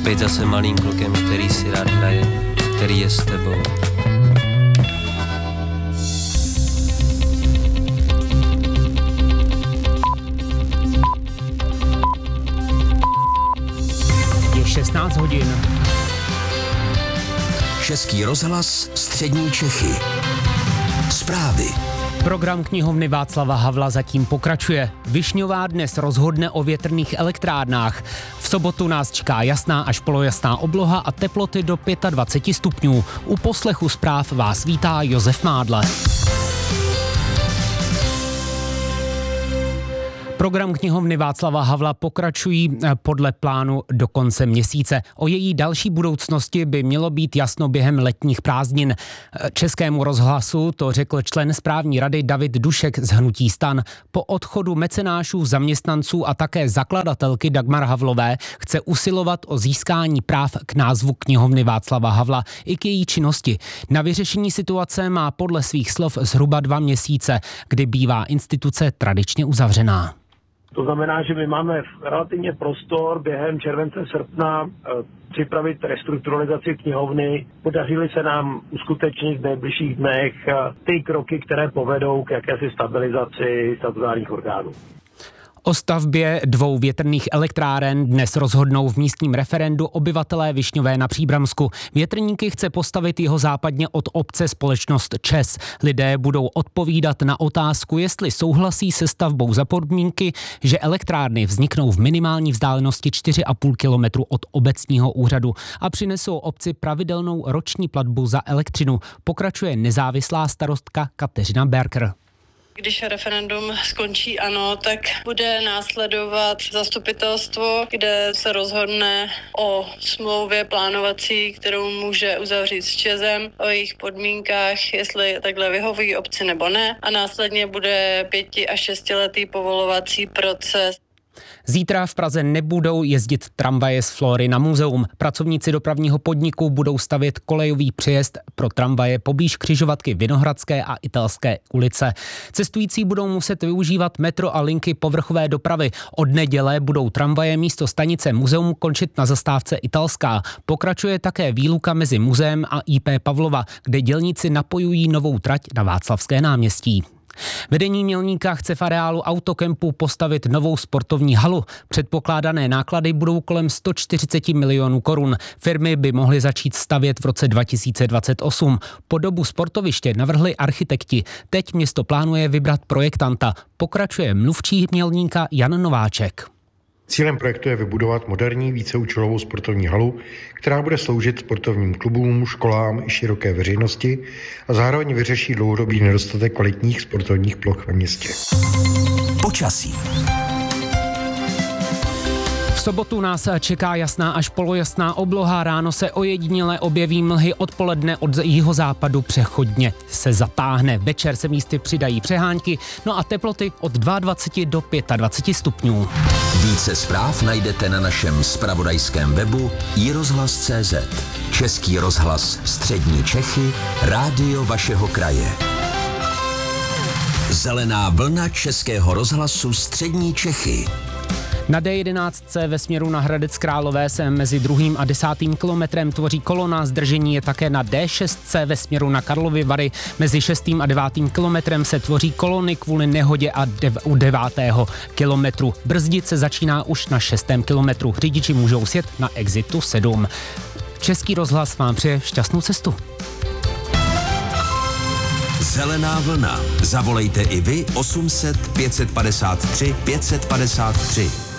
být zase malým klukem, který si rád hraje, který je s tebou. Je 16 hodin. Český rozhlas Střední Čechy. Zprávy. Program knihovny Václava Havla zatím pokračuje. Višňová dnes rozhodne o větrných elektrárnách. V sobotu nás čeká jasná až polojasná obloha a teploty do 25 stupňů. U poslechu zpráv vás vítá Josef Mádle. Program knihovny Václava Havla pokračují podle plánu do konce měsíce. O její další budoucnosti by mělo být jasno během letních prázdnin. Českému rozhlasu to řekl člen správní rady David Dušek z hnutí STAN. Po odchodu mecenášů, zaměstnanců a také zakladatelky Dagmar Havlové chce usilovat o získání práv k názvu knihovny Václava Havla i k její činnosti. Na vyřešení situace má podle svých slov zhruba 2 měsíce, kdy bývá instituce tradičně uzavřená. To znamená, že my máme relativně prostor během července, srpna připravit restrukturalizaci knihovny. Podařily se nám uskutečnit v nejbližších dnech ty kroky, které povedou k jakési stabilizaci statutárních orgánů. O stavbě 2 větrných elektráren dnes rozhodnou v místním referendu obyvatelé Višňové na Příbramsku. Větrníky chce postavit jihozápadně od obce společnost ČEZ. Lidé budou odpovídat na otázku, jestli souhlasí se stavbou za podmínky, že elektrárny vzniknou v minimální vzdálenosti 4,5 kilometru od obecního úřadu a přinesou obci pravidelnou roční platbu za elektřinu, pokračuje nezávislá starostka Kateřina Berker. Když referendum skončí ano, tak bude následovat zastupitelstvo, kde se rozhodne o smlouvě plánovací, kterou může uzavřít s ČEZem, o jejich podmínkách, jestli takhle vyhovují obci nebo ne. A následně bude 5- až 6letý povolovací proces. Zítra v Praze nebudou jezdit tramvaje z Flory na muzeum. Pracovníci dopravního podniku budou stavět kolejový přejezd pro tramvaje poblíž křižovatky Vinohradské a Italské ulice. Cestující budou muset využívat metro a linky povrchové dopravy. Od neděle budou tramvaje místo stanice muzeum končit na zastávce Italská. Pokračuje také výluka mezi muzeem a IP Pavlova, kde dělníci napojují novou trať na Václavské náměstí. Vedení Mělníka chce v areálu autokempu postavit novou sportovní halu. Předpokládané náklady budou kolem 140 milionů korun. Firmy by mohly začít stavět v roce 2028. Podobu sportoviště navrhli architekti. Teď město plánuje vybrat projektanta. Pokračuje mluvčí Mělníka Jan Nováček. Cílem projektu je vybudovat moderní víceúčelovou sportovní halu, která bude sloužit sportovním klubům, školám i široké veřejnosti a zároveň vyřeší dlouhodobý nedostatek kvalitních sportovních ploch ve městě. Počasí. V sobotu nás čeká jasná až polojasná obloha, ráno se ojediněle objeví mlhy, odpoledne od jihozápadu přechodně se zatáhne. Večer se místy přidají přehánky, no a teploty od 22 do 25 stupňů. Více zpráv najdete na našem zpravodajském webu iRozhlas.cz. Český rozhlas Střední Čechy, rádio vašeho kraje. Zelená vlna Českého rozhlasu Střední Čechy. Na D11 ve směru na Hradec Králové se mezi 2. a 10. kilometrem tvoří kolona, zdržení je také na D6 ve směru na Karlovy Vary. Mezi 6. a 9. kilometrem se tvoří kolony kvůli nehodě a u 9. kilometru. Brzdit se začíná už na 6. kilometru. Řidiči můžou sjet na exitu 7. Český rozhlas vám přeje šťastnou cestu. Zelená vlna. Zavolejte i vy 800 553 553.